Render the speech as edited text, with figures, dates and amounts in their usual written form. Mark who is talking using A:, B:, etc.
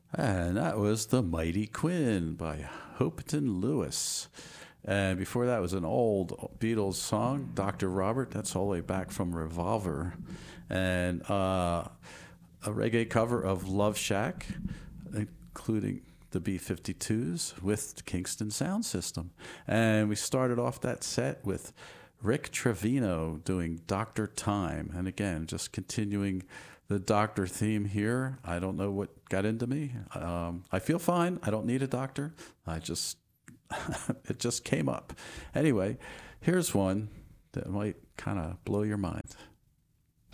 A: And that was The Mighty Quinn by Hopeton Lewis. And before that was an old Beatles song, Dr. Robert. That's all the way back from Revolver. And a reggae cover of Love Shack, including the B-52s with Kingston Sound System. And we started off that set with Rick Trevino doing Doctor Time. And again, just continuing the doctor theme here. I don't know what got into me. I feel fine. I don't need a doctor. It just came up. Anyway, here's one that might kind of blow your mind.